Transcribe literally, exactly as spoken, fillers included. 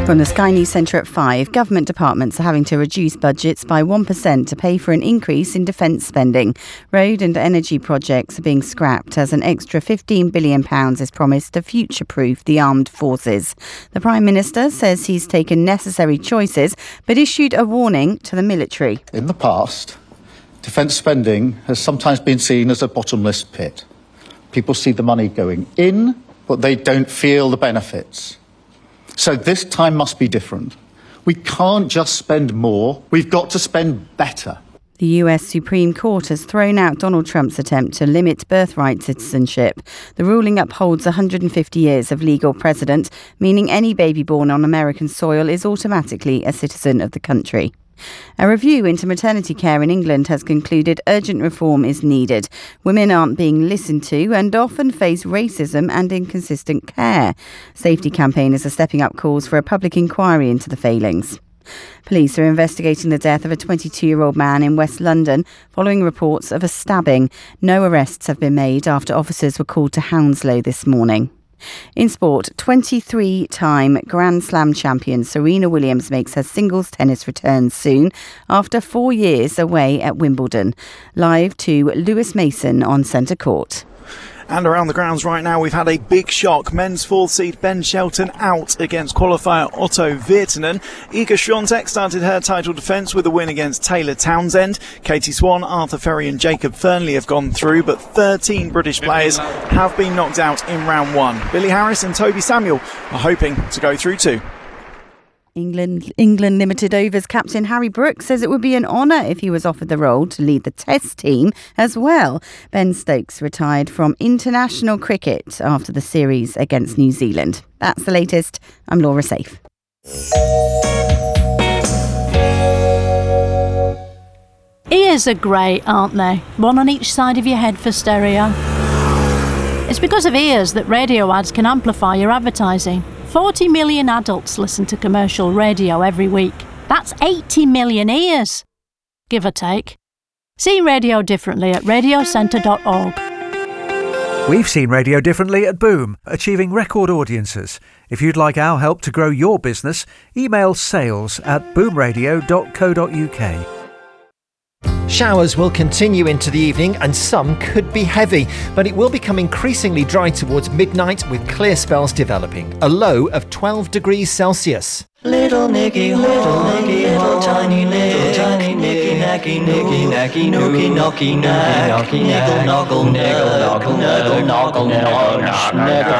From the Sky News Centre at five, government departments are having to reduce budgets by one percent to pay for an increase in defence spending. Road and energy projects are being scrapped as an extra fifteen billion pounds is promised to future-proof the armed forces. The Prime Minister says he's taken necessary choices but issued a warning to the military. In the past, defence spending has sometimes been seen as a bottomless pit. People see the money going in, but they don't feel the benefits. So this time must be different. We can't just spend more, we've got to spend better. The U S Supreme Court has thrown out Donald Trump's attempt to limit birthright citizenship. The ruling upholds one hundred fifty years of legal precedent, meaning any baby born on American soil is automatically a citizen of the country. A review into maternity care in England has concluded urgent reform is needed. Women aren't being listened to and often face racism and inconsistent care. Safety campaigners are stepping up calls for a public inquiry into the failings. Police are investigating the death of a twenty-two-year-old man in West London following reports of a stabbing. No arrests have been made after officers were called to Hounslow this morning. In sport, twenty-three-time Grand Slam champion Serena Williams makes her singles tennis return soon after four years away at Wimbledon. Live to Lewis Mason on centre court. And around the grounds right now, we've had a big shock. Men's fourth seed Ben Shelton out against qualifier Otto Virtanen. Iga Swiatek started her title defence with a win against Taylor Townsend. Katie Swan, Arthur Ferry and Jacob Fernley have gone through, but thirteen British players have been knocked out in round one. Billy Harris and Toby Samuel are hoping to go through too. England England Limited Overs captain Harry Brooks says it would be an honour if he was offered the role to lead the Test team as well. Ben Stokes retired from international cricket after the series against New Zealand. That's the latest. I'm Laura Safe. Ears are great, aren't they? One on each side of your head for stereo. It's because of ears that radio ads can amplify your advertising. forty million adults listen to commercial radio every week. That's eighty million ears, give or take. See radio differently at radio centre dot org. We've seen radio differently at Boom, achieving record audiences. If you'd like our help to grow your business, email sales at boom radio dot co dot uk. Showers will continue into the evening and some could be heavy, but it will become increasingly dry towards midnight with clear spells developing. A low of twelve degrees Celsius. Little Nicky, little Nicky, little tiny, little tiny Nicky, nacky, nicky, nacky, nookie, knocky, knack, niggle, noggle, niggle, noggle, niggle, noggle, noggle, niggle.